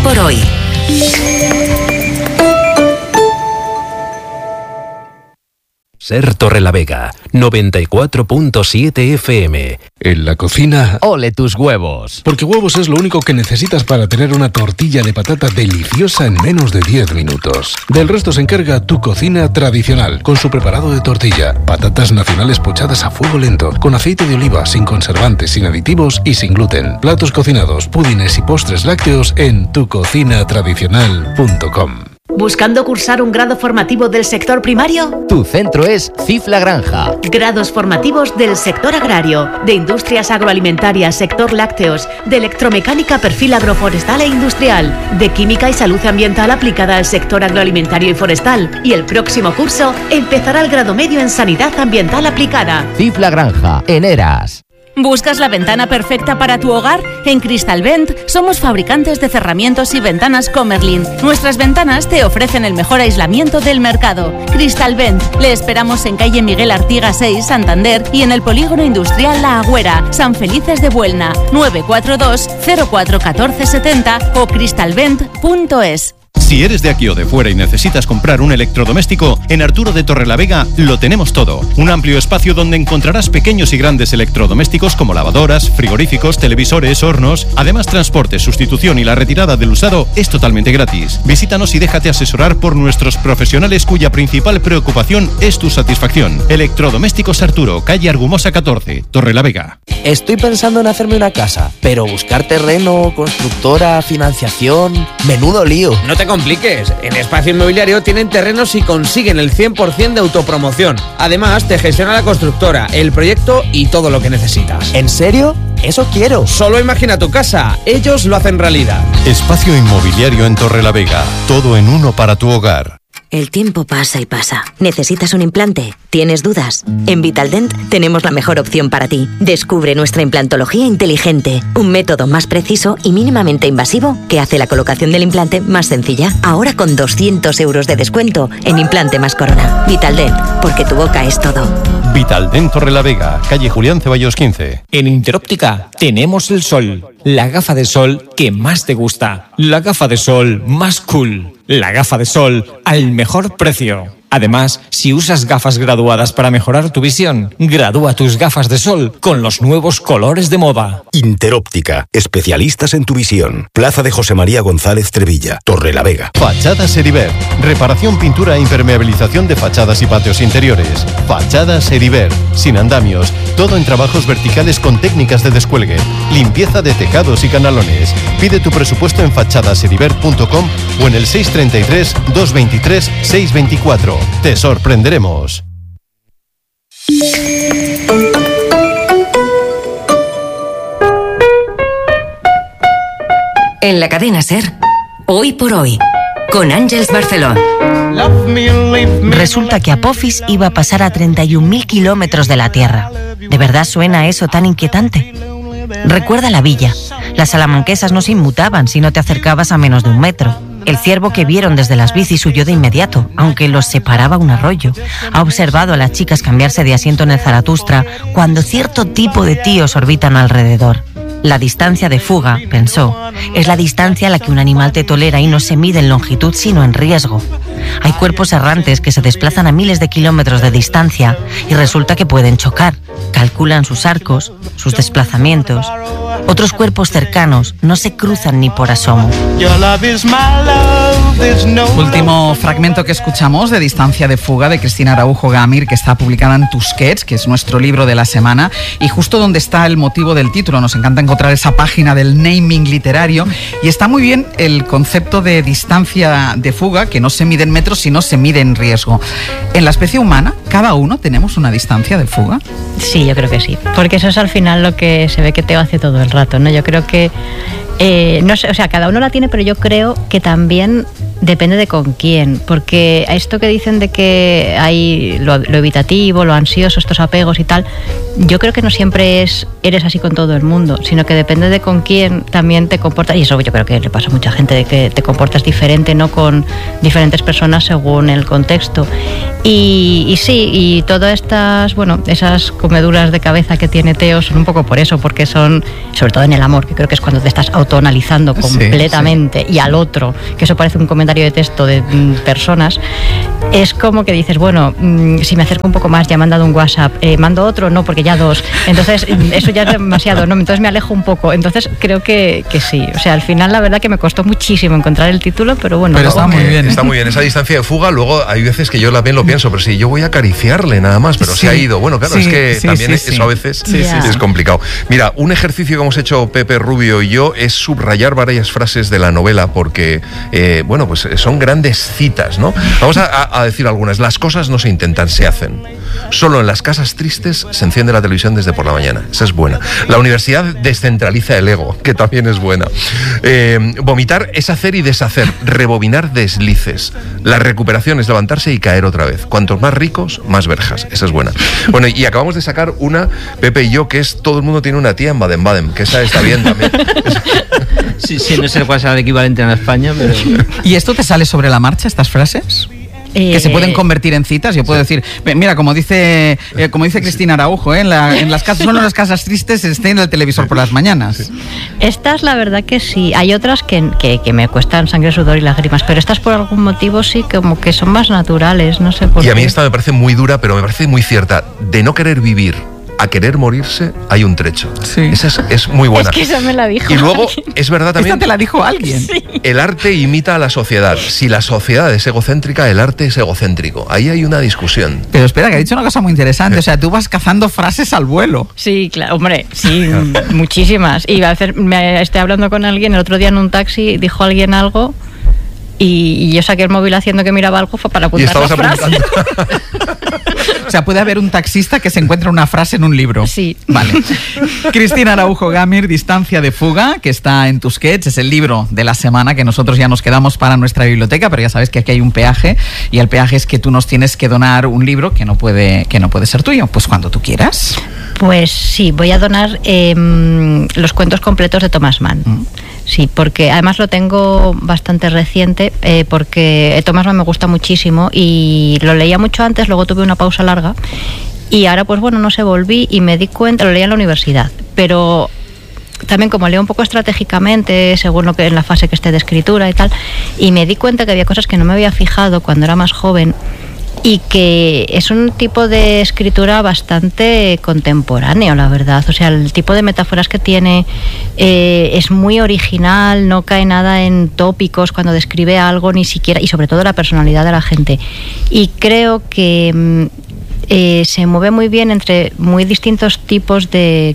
por hoy. Ser Torrelavega, 94.7 FM. En la cocina... ¡Ole tus huevos! Porque huevos es lo único que necesitas para tener una tortilla de patata deliciosa en menos de 10 minutos. Del resto se encarga Tu Cocina Tradicional, con su preparado de tortilla, patatas nacionales pochadas a fuego lento, con aceite de oliva, sin conservantes, sin aditivos y sin gluten. Platos cocinados, pudines y postres lácteos en tucocinatradicional.com. ¿Buscando cursar un grado formativo del sector primario? Tu centro es CIF La Granja. Grados formativos del sector agrario, de industrias agroalimentarias, sector lácteos, de electromecánica, perfil agroforestal e industrial, de química y salud ambiental aplicada al sector agroalimentario y forestal. Y el próximo curso empezará el grado medio en sanidad ambiental aplicada. CIF La Granja, en Eras. ¿Buscas la ventana perfecta para tu hogar? En Cristalvent somos fabricantes de cerramientos y ventanas Comerlin. Nuestras ventanas te ofrecen el mejor aislamiento del mercado. Cristalvent. Le esperamos en calle Miguel Artigas 6, Santander, y en el polígono industrial La Agüera, San Felices de Buelna. 942 04 14 70 o cristalvent.es. Si eres de aquí o de fuera y necesitas comprar un electrodoméstico, en Arturo de Torrelavega lo tenemos todo. Un amplio espacio donde encontrarás pequeños y grandes electrodomésticos como lavadoras, frigoríficos, televisores, hornos. Además, transporte, sustitución y la retirada del usado es totalmente gratis. Visítanos y déjate asesorar por nuestros profesionales cuya principal preocupación es tu satisfacción. Electrodomésticos Arturo, calle Argumosa 14, Torrelavega. Estoy pensando en hacerme una casa, pero buscar terreno, constructora, financiación... Menudo lío. No te compliques. En Espacio Inmobiliario tienen terrenos y consiguen el 100% de autopromoción. Además, te gestiona la constructora, el proyecto y todo lo que necesitas. ¿En serio? ¡Eso quiero! Solo imagina tu casa. Ellos lo hacen realidad. Espacio Inmobiliario en Torrelavega. Todo en uno para tu hogar. El tiempo pasa y pasa. ¿Necesitas un implante? ¿Tienes dudas? En Vitaldent tenemos la mejor opción para ti. Descubre nuestra implantología inteligente, un método más preciso y mínimamente invasivo que hace la colocación del implante más sencilla. Ahora con 200 euros de descuento en implante más corona. Vitaldent, porque tu boca es todo. Vitaldent Torrelavega, calle Julián Ceballos 15. En Interóptica tenemos el sol, la gafa de sol que más te gusta, la gafa de sol más cool, la gafa de sol al mejor precio. Además, si usas gafas graduadas para mejorar tu visión, gradúa tus gafas de sol con los nuevos colores de moda. Interóptica, especialistas en tu visión. Plaza de José María González Trevilla, Torrelavega. Fachadas Eriver, reparación, pintura e impermeabilización de fachadas y patios interiores. Fachadas Eriver, sin andamios, todo en trabajos verticales con técnicas de descuelgue, limpieza de tejados y canalones. Pide tu presupuesto en fachadaseriver.com o en el 633 223 624. Te sorprenderemos. En la cadena SER, Hoy por Hoy, con Àngels Barceló. Resulta que Apophis iba a pasar a 31.000 kilómetros de la Tierra. ¿De verdad suena eso tan inquietante? Recuerda la villa. Las salamanquesas no se inmutaban si no te acercabas a menos de 1 metro. El ciervo que vieron desde las bicis huyó de inmediato, aunque los separaba un arroyo. Ha observado a las chicas cambiarse de asiento en el Zaratustra cuando cierto tipo de tíos orbitan alrededor. La distancia de fuga, pensó, es la distancia a la que un animal te tolera y no se mide en longitud sino en riesgo. Hay cuerpos errantes que se desplazan a miles de kilómetros de distancia y resulta que pueden chocar. Calculan sus arcos, sus desplazamientos. Otros cuerpos cercanos no se cruzan ni por asomo. Último fragmento que escuchamos de Distancia de fuga de Cristina Araujo Gamir, que está publicada en Tusquets, que es nuestro libro de la semana, y justo donde está el motivo del título. Nos encanta encontrar esa página del naming literario y está muy bien el concepto de distancia de fuga, que no se mide en metros sino se mide en riesgo. En la especie humana, cada uno tenemos una distancia de fuga. Sí, yo creo que sí, porque eso es al final lo que se ve que Teo hace todo el rato, ¿no? Yo creo que no sé, o sea, cada uno la tiene, pero yo creo que también Depende de con quién, porque a esto que dicen de que hay lo evitativo, lo ansioso, estos apegos y tal, yo creo que no siempre eres así con todo el mundo, sino que depende de con quién también te comportas, y eso yo creo que le pasa a mucha gente, de que te comportas diferente, ¿no?, con diferentes personas según el contexto. Y sí, y todas estas, bueno, esas comeduras de cabeza que tiene Teo son un poco por eso, porque son, sobre todo en el amor, que creo que es cuando te estás autoanalizando completamente, y al otro, que eso parece un comentario de texto de personas, es como que dices, bueno, si me acerco un poco más, ya me han dado un WhatsApp, mando otro, no, porque ya 2, entonces eso ya es demasiado, no, entonces me alejo un poco, entonces creo que sí, o sea, al final la verdad que me costó muchísimo encontrar el título, pero bueno. Pero está muy bien. Está muy bien, esa distancia de fuga, luego hay veces que yo también lo pienso, pero si yo voy a acariciarle nada más, pero se ha ido, bueno, claro, es que también eso a veces es complicado. Mira, un ejercicio que hemos hecho Pepe Rubio y yo es subrayar varias frases de la novela, porque, bueno, pues son grandes citas, ¿no? Vamos a decir algunas. Las cosas no se intentan, se hacen. Solo en las casas tristes se enciende la televisión desde por la mañana. Esa es buena. La universidad descentraliza el ego, que también es buena. Vomitar es hacer y deshacer. Rebobinar deslices. La recuperación es levantarse y caer otra vez. Cuantos más ricos, más verjas. Esa es buena. Bueno, y acabamos de sacar una, Pepe y yo, que es todo el mundo tiene una tía en Baden-Baden, que esa está bien también. Sí, no sé cuál será el equivalente en España, pero... ¿Y esto te sale sobre la marcha, estas frases? Que se pueden convertir en citas. Yo puedo decir, mira, como dice Cristina Araujo, en las casas, solo en las casas tristes se enciende el televisor por las mañanas. Estas la verdad que sí. Hay otras que me cuestan sangre, sudor y lágrimas, pero estas por algún motivo sí como que son más naturales, no sé por qué. Y a mí esta me parece muy dura, pero me parece muy cierta. De no querer vivir a querer morirse hay un trecho. Sí. Esa es muy buena. Es que esa me la dijo. Y luego, alguien. Es verdad también... ¿Esta te la dijo alguien? Sí. El arte imita a la sociedad. Si la sociedad es egocéntrica, el arte es egocéntrico. Ahí hay una discusión. Pero espera, que ha dicho una cosa muy interesante. O sea, tú vas cazando frases al vuelo. Sí, claro, hombre, sí, muchísimas. Y me estoy hablando con alguien, el otro día en un taxi dijo alguien algo... Y yo saqué el móvil haciendo que miraba algo para apuntar la frase. O sea, puede haber un taxista que se encuentra una frase en un libro. Sí. Vale. Cristina Araujo Gamir, Distancia de fuga, que está en Tusquets, es el libro de la semana que nosotros ya nos quedamos para nuestra biblioteca, pero ya sabes que aquí hay un peaje, y el peaje es que tú nos tienes que donar un libro que no puede ser tuyo. Pues cuando tú quieras. Pues sí, voy a donar los cuentos completos de Thomas Mann. Sí, porque además lo tengo bastante reciente, porque Thomas Mann me gusta muchísimo y lo leía mucho antes, luego tuve una pausa larga y ahora pues bueno, no sé, volví y me di cuenta, lo leía en la universidad, pero también como leo un poco estratégicamente, según lo que en la fase que esté de escritura y tal, y me di cuenta que había cosas que no me había fijado cuando era más joven, y que es un tipo de escritura bastante contemporáneo, la verdad. O sea, el tipo de metáforas que tiene es muy original, no cae nada en tópicos cuando describe algo, ni siquiera, y sobre todo la personalidad de la gente. Y creo que se mueve muy bien entre muy distintos tipos de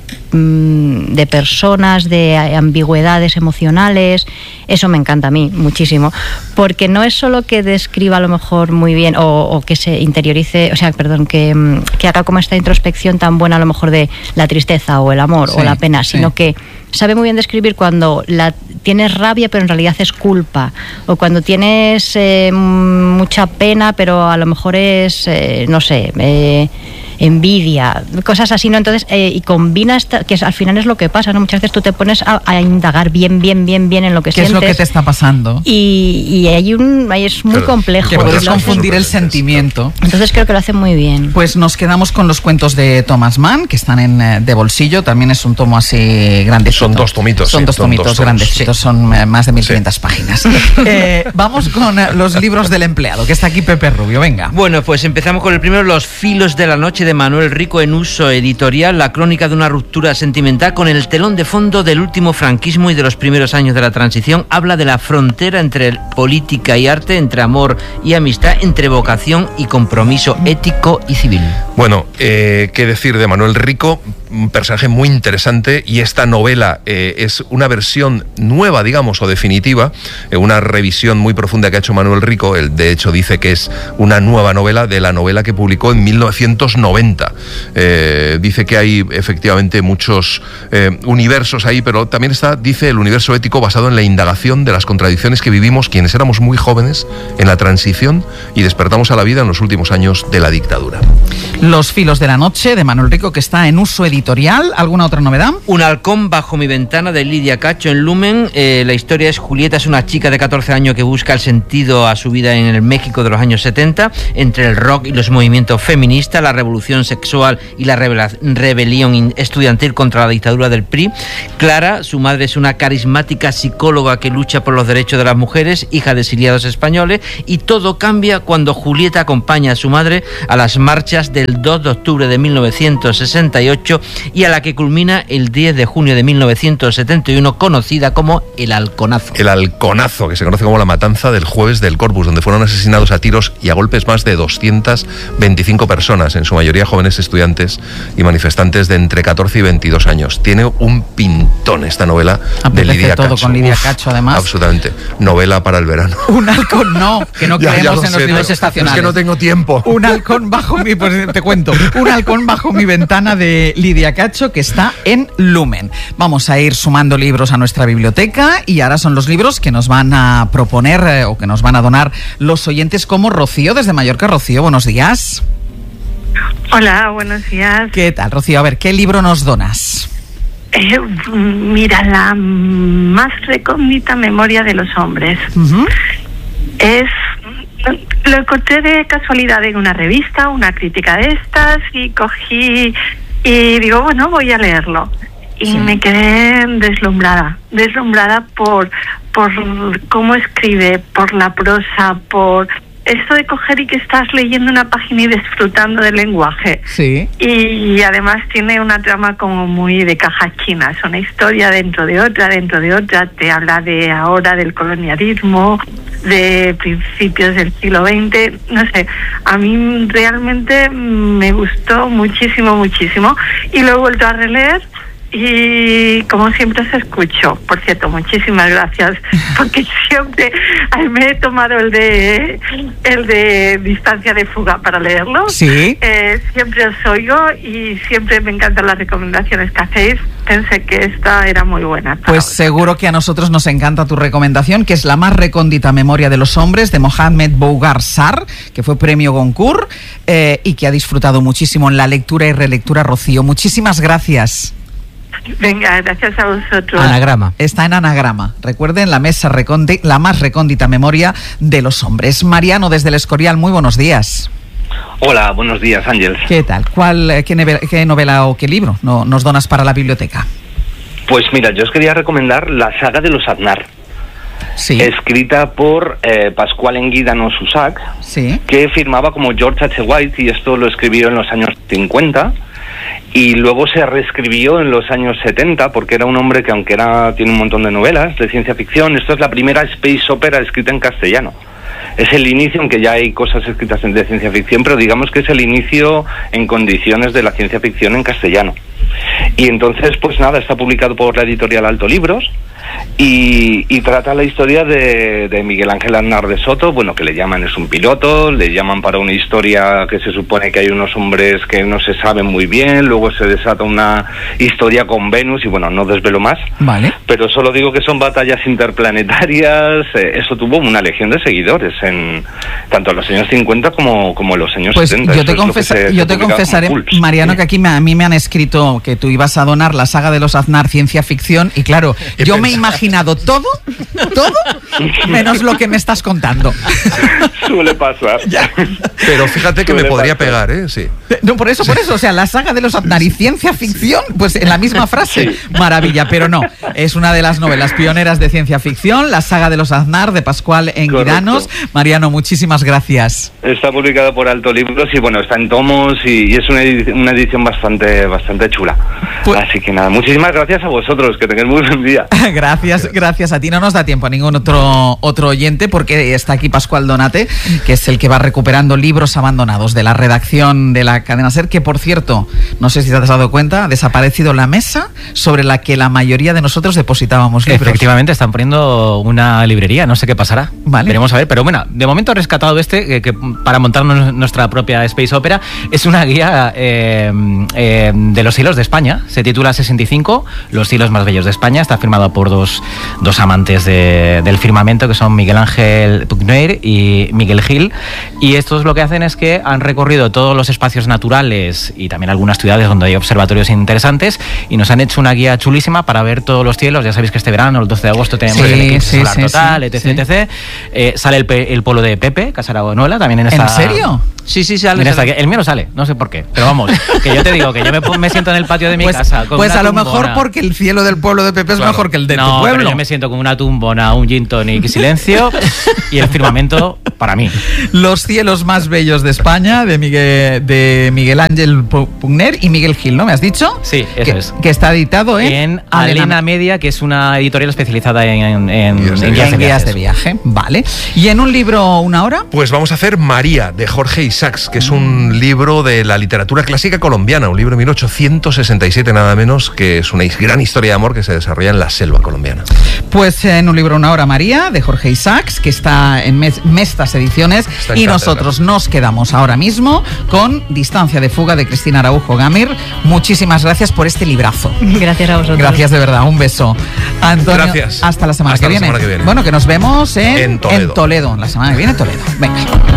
personas, de ambigüedades emocionales. Eso me encanta a mí muchísimo, porque no es solo que describa a lo mejor muy bien o que se interiorice, o sea, perdón, que haga como esta introspección tan buena a lo mejor de la tristeza o el amor o la pena, sino que sabe muy bien describir cuando tienes rabia pero en realidad es culpa, o cuando tienes mucha pena pero a lo mejor es, no sé, envidia, cosas así, ¿no? Entonces, y combina que al final es lo que pasa, ¿no? Muchas veces tú te pones a indagar bien en lo que sientes. ¿Qué es lo que te está pasando? Y ahí es muy complejo. Que puedes confundir el sentimiento. Entonces creo que lo hace muy bien. Pues nos quedamos con los cuentos de Thomas Mann, que están de bolsillo. También es un tomo así grandecito. Son 2 tomitos. Son 2 tomitos grandecitos, son más de 1500 páginas. Vamos con los libros del empleado, que está aquí Pepe Rubio, venga. Bueno, pues empezamos con el primero, Los filos de la noche, de Manuel Rico, en Uso Editorial, la crónica de una ruptura sentimental con el telón de fondo del último franquismo y de los primeros años de la transición. Habla de la frontera entre política y arte, entre amor y amistad, entre vocación y compromiso ético y civil. Bueno, qué decir de Manuel Rico. un personaje muy interesante, y esta novela es una versión nueva, digamos, o definitiva, una revisión muy profunda que ha hecho Manuel Rico. Él, de hecho, dice que es una nueva novela de la novela que publicó en 1990. Dice que hay efectivamente muchos universos ahí, pero también está, dice, el universo ético basado en la indagación de las contradicciones que vivimos quienes éramos muy jóvenes en la transición y despertamos a la vida en los últimos años de la dictadura. Los filos de la noche, de Manuel Rico, que está en uso editorial. ¿Alguna otra novedad? Un halcón bajo mi ventana, de Lidia Cacho, en Lumen. La historia es: Julieta es una chica de 14 años que busca el sentido a su vida en el México de los años 70, entre el rock y los movimientos feministas, la revolución sexual y la rebelión estudiantil contra la dictadura del PRI. Clara, su madre, es una carismática psicóloga que lucha por los derechos de las mujeres, hija de exiliados españoles, y todo cambia cuando Julieta acompaña a su madre a las marchas del 2 de octubre de 1968 y a la que culmina el 10 de junio de 1971, conocida como el Halconazo. El Halconazo, que se conoce como la matanza del jueves del Corpus, donde fueron asesinados a tiros y a golpes más de 225 personas, en su mayoría jóvenes estudiantes y manifestantes de entre 14 y 22 años. Tiene un pintón esta novela de Lidia todo Cacho. Con Lidia Cacho, además. Absolutamente. Novela para el verano. Un halcón, no, que no creemos en los libros estacionales. Es que no tengo tiempo. Un halcón bajo mi... Pues te cuento. Un halcón bajo mi ventana, de Lidia Cacho, que está en Lumen. Vamos a ir sumando libros a nuestra biblioteca, y ahora son los libros que nos van a proponer o que nos van a donar los oyentes, como Rocío desde Mallorca. Rocío, buenos días. Hola, buenos días. ¿Qué tal, Rocío? A ver, ¿qué libro nos donas? Mira, la más recóndita memoria de los hombres. Lo encontré de casualidad en una revista, una crítica de estas, y cogí y digo, bueno, voy a leerlo. Y me quedé deslumbrada por cómo escribe, por la prosa, por esto de coger y que estás leyendo una página y disfrutando del lenguaje. Sí. Y además tiene una trama como muy de caja china. Es una historia dentro de otra. Te habla de ahora, del colonialismo, de principios del siglo XX. No sé, a mí realmente me gustó muchísimo. Y lo he vuelto a releer. Y como siempre os escucho. Por cierto, muchísimas gracias, porque siempre me he tomado el de Distancia de Fuga para leerlo. Sí. Siempre os oigo y siempre me encantan las recomendaciones que hacéis. Pensé que esta era muy buena. Pues seguro que a nosotros nos encanta tu recomendación, que es La más recóndita memoria de los hombres, de Mohamed Bougar Sarr, que fue premio Goncourt y que ha disfrutado muchísimo en la lectura y relectura. Rocío, muchísimas gracias. Venga, gracias a vosotros. Anagrama. Está en Anagrama. Recuerden, la más recóndita memoria de los hombres. Mariano, desde El Escorial, muy buenos días. Hola, buenos días, Ángel. ¿Qué tal? ¿Qué novela o qué libro nos donas para la biblioteca? Pues mira, yo os quería recomendar la saga de los Aznar. Sí. Escrita por Pascual Enguídano Susac, sí, que firmaba como George H. White, y esto lo escribió en los años 50. Y luego se reescribió en los años 70, porque era un hombre que, aunque tiene un montón de novelas de ciencia ficción, esto es la primera space opera escrita en castellano. Es el inicio, aunque ya hay cosas escritas de ciencia ficción, pero digamos que es el inicio en condiciones de la ciencia ficción en castellano. Y entonces, pues nada, está publicado por la editorial Alto Libros, y trata la historia de Miguel Ángel Aznar de Soto, bueno, que le llaman, es un piloto, le llaman para una historia que se supone que hay unos hombres que no se saben muy bien, luego se desata una historia con Venus, y bueno, no desvelo más, vale, pero solo digo que son batallas interplanetarias. Eso tuvo una legión de seguidores en tanto en los años 50 como en los años 70. Yo te confesaré, Mariano, que aquí a mí me han escrito que tú ibas a donar la saga de los Aznar, ciencia ficción, y claro, yo me he imaginado todo menos lo que me estás contando. Suele pasar. Pero fíjate que me podría pegar, ¿eh? Sí. No, por eso, o sea, la saga de los Aznar y ciencia ficción, pues en la misma frase. Sí. Maravilla, pero no, es una de las novelas pioneras de ciencia ficción, la saga de los Aznar, de Pascual Enguidanos. Mariano, muchísimas gracias. Está publicada por Alto Libros y bueno, está en tomos y es una edición bastante chula. Así que nada, muchísimas gracias a vosotros, que tengáis muy buen día. Gracias a ti. No nos da tiempo a ningún otro oyente porque está aquí Pascual Donate, que es el que va recuperando libros abandonados de la redacción de la cadena SER, que por cierto, no sé si te has dado cuenta, ha desaparecido la mesa sobre la que la mayoría de nosotros depositábamos libros. Efectivamente, están poniendo una librería, no sé qué pasará. Vale. Veremos a ver, pero bueno, de momento he rescatado que para montarnos nuestra propia Space Opera, es una guía de los hilos de España. Se titula 65, los hilos más bellos de España. Está firmado por dos amantes del firmamento, que son Miguel Ángel Pugner y Miguel Gil, y estos lo que hacen es que han recorrido todos los espacios naturales y también algunas ciudades donde hay observatorios interesantes, y nos han hecho una guía chulísima para ver todos los cielos. Ya sabéis que este verano, el 12 de agosto, tenemos el eclipse solar total, etc. Sale el polo de Pepe Casaragonuela también en esta... ¿En serio? Sí, sale. El mío no sale, no sé por qué, pero vamos, que yo te digo que yo me siento en el patio de mi casa con pues una a lo tumbona. Mejor porque el cielo del pueblo de Pepe es mejor que el de tu pueblo. Pero yo me siento con una tumbona, un gin tonic y silencio y el firmamento para mí. Los cielos más bellos de España, de Miguel Ángel Pugner y Miguel Gil, ¿no me has dicho? Sí, eso es. Que está editado en Alena Media, que es una editorial especializada en guías de viaje. Vale. ¿Y en un libro una hora? Pues vamos a hacer María, de Jorge Isaacs, que es un libro de la literatura clásica colombiana, un libro de 1867 nada menos, que es una gran historia de amor que se desarrolla en la selva colombiana. Pues en un libro una hora, María, de Jorge Isaacs, que está en Mestas Ediciones, y nosotros nos quedamos ahora mismo con Distancia de fuga, de Cristina Araujo Gamir. Muchísimas gracias por este librazo. Gracias a vosotros. Gracias de verdad, un beso. Antonio, gracias. Hasta la semana que viene. Bueno, que nos vemos en Toledo. La semana que viene en Toledo. Venga.